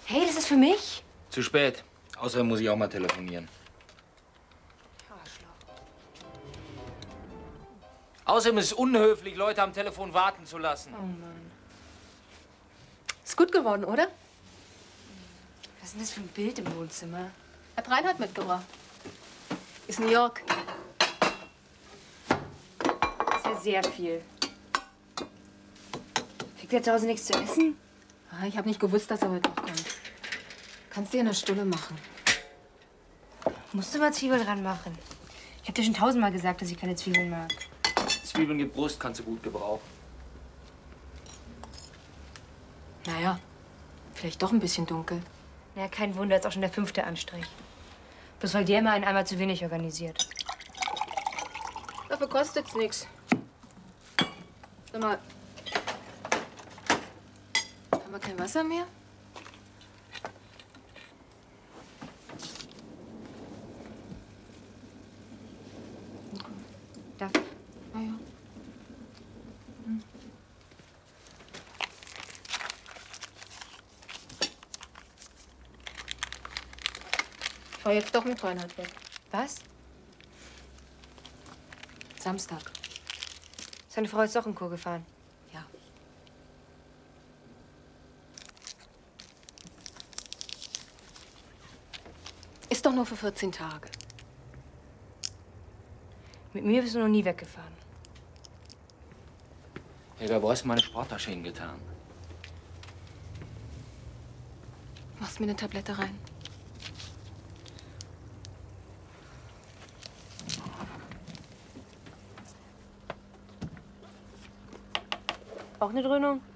Hey, das ist für mich? Zu spät. Außerdem muss ich auch mal telefonieren. Arschloch. Außerdem ist es unhöflich, Leute am Telefon warten zu lassen. Oh Mann. Ist gut geworden, oder? Was ist denn das für ein Bild im Wohnzimmer? Hat Reinhard mitgebracht. Ist New York. Das ist ja sehr viel. Kriegt ihr zu Hause nichts zu essen? Ah, ich habe nicht gewusst, dass er heute noch kommt. Kannst dir eine Stulle machen. Musst du mal Zwiebeln ranmachen. Ich hab dir schon tausendmal gesagt, dass ich keine Zwiebeln mag. Zwiebeln mit Brust kannst du gut gebrauchen. Naja, vielleicht doch ein bisschen dunkel. Na, kein Wunder, ist auch schon der 5. Anstrich. Bloß weil der immer einen einmal zu wenig organisiert. Dafür kostet's nichts. Sag mal, haben wir kein Wasser mehr? Darf Ah ja. Ich fahr jetzt doch mit Reinhard weg. Was? Samstag. Seine Frau ist doch in Kur gefahren. Ja. Ist doch nur für 14 Tage. Mit mir bist du noch nie weggefahren. Helga, wo hast du meine Sporttasche hingetan? Machst mir eine Tablette rein. Auch eine Dröhnung?